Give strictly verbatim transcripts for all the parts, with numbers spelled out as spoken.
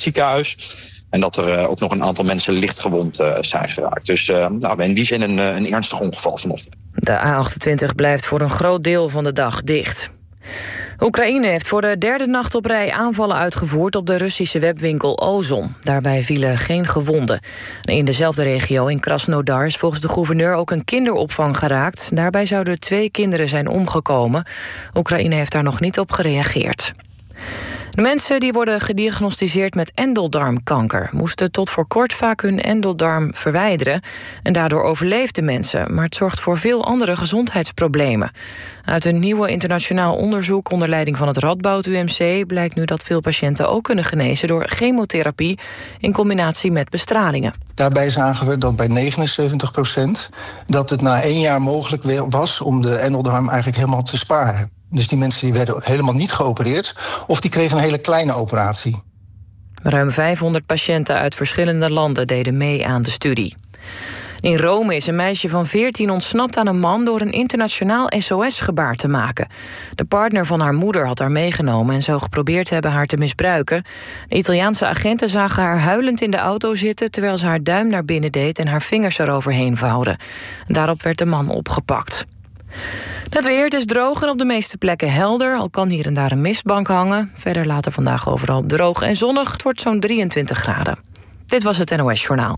ziekenhuis. En dat er uh, ook nog een aantal mensen lichtgewond uh, zijn geraakt. Dus uh, nou, in die zin een, een ernstig ongeval vanochtend. De A achtentwintig blijft voor een groot deel van de dag dicht. Oekraïne heeft voor de derde nacht op rij aanvallen uitgevoerd op de Russische webwinkel Ozon. Daarbij vielen geen gewonden. In dezelfde regio, in Krasnodar, is volgens de gouverneur ook een kinderopvang geraakt. Daarbij zouden twee kinderen zijn omgekomen. Oekraïne heeft daar nog niet op gereageerd. De mensen die worden gediagnosticeerd met endeldarmkanker moesten tot voor kort vaak hun endeldarm verwijderen. En daardoor overleefden mensen, maar het zorgt voor veel andere gezondheidsproblemen. Uit een nieuwe internationaal onderzoek onder leiding van het Radboud U M C blijkt nu dat veel patiënten ook kunnen genezen door chemotherapie in combinatie met bestralingen. Daarbij zagen we dat bij negenenzeventig procent dat het na één jaar mogelijk was om de endeldarm eigenlijk helemaal te sparen. Dus die mensen die werden helemaal niet geopereerd of die kregen een hele kleine operatie. Ruim vijfhonderd patiënten uit verschillende landen deden mee aan de studie. In Rome is een meisje van veertien ontsnapt aan een man door een internationaal S O S-gebaar te maken. De partner van haar moeder had haar meegenomen en zou geprobeerd hebben haar te misbruiken. De Italiaanse agenten zagen haar huilend in de auto zitten terwijl ze haar duim naar binnen deed en haar vingers eroverheen vouwde. Daarop werd de man opgepakt. Het weer, het is droog en op de meeste plekken helder. Al kan hier en daar een mistbank hangen. Verder later vandaag overal droog en zonnig. Het wordt zo'n drieëntwintig graden. Dit was het N O S Journaal.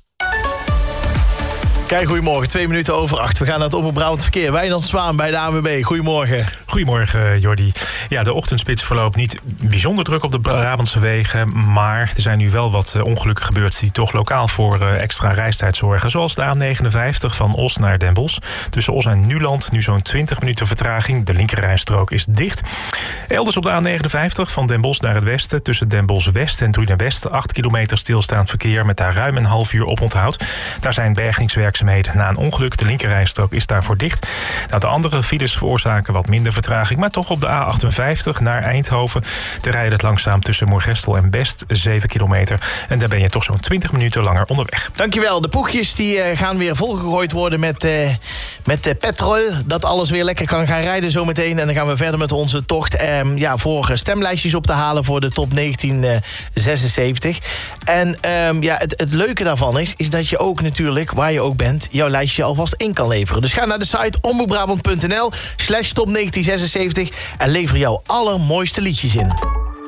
Kijk, goedemorgen. Twee minuten over acht. We gaan naar het Omroep Brabant Verkeer. Wijnand Zwaan bij de A N W B. Goedemorgen. Goedemorgen, Jordi. Ja, de ochtendspits verloopt niet bijzonder druk op de Brabantse wegen. Maar er zijn nu wel wat ongelukken gebeurd die toch lokaal voor extra reistijd zorgen. Zoals de A negenenvijftig van Os naar Den Bosch. Tussen Os en Nuland nu zo'n twintig minuten vertraging. De linkerrijstrook is dicht. Elders op de A negenenvijftig van Den Bosch naar het westen. Tussen Den Bosch West en Drunen West. acht kilometer stilstaand verkeer met daar ruim een half uur oponthoud. Daar zijn bergingswerken na een ongeluk. De linkerrijstrook is daarvoor dicht. Nou, de andere files veroorzaken wat minder vertraging, maar toch op de A achtenvijftig naar Eindhoven. Te rijden het langzaam tussen Moergestel en Best, zeven kilometer. En daar ben je toch zo'n twintig minuten langer onderweg. Dankjewel. De poegjes die uh, gaan weer volgegooid worden met, uh, met uh, petrol. Dat alles weer lekker kan gaan rijden zometeen. En dan gaan we verder met onze tocht um, ja, voor stemlijstjes op te halen voor de top negentien zesenzeventig. En um, ja, het, het leuke daarvan is, is dat je ook natuurlijk, waar je ook bent, jouw lijstje alvast in kan leveren. Dus ga naar de site omroepbrabant.nl slash top negentien zesenzeventig en lever jouw allermooiste liedjes in.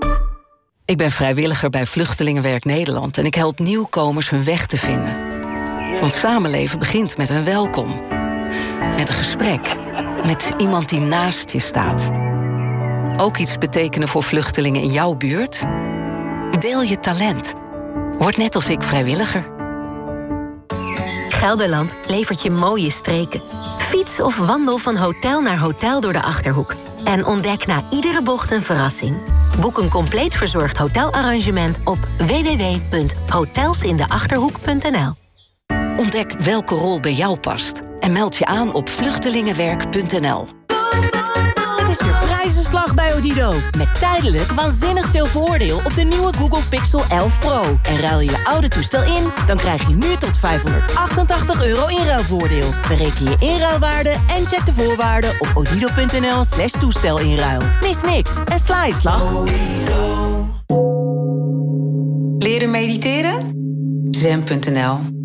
Ik ben vrijwilliger bij Vluchtelingenwerk Nederland en ik help nieuwkomers hun weg te vinden. Want samenleven begint met een welkom. Met een gesprek. Met iemand die naast je staat. Ook iets betekenen voor vluchtelingen in jouw buurt? Deel je talent. Word net als ik vrijwilliger. Gelderland levert je mooie streken. Fiets of wandel van hotel naar hotel door de Achterhoek. En ontdek na iedere bocht een verrassing. Boek een compleet verzorgd hotelarrangement op w w w punt hotels in de achterhoek punt n l. Ontdek welke rol bij jou past. En meld je aan op vluchtelingenwerk punt n l. Het is weer prijzenslag bij Odido. Met tijdelijk waanzinnig veel voordeel op de nieuwe Google Pixel elf Pro. En ruil je je oude toestel in, dan krijg je nu tot vijfhonderdachtentachtig euro inruilvoordeel. Bereken je inruilwaarde en check de voorwaarden op odido punt n l slash toestelinruil. Mis niks en sla je slag. Leren mediteren? zen punt n l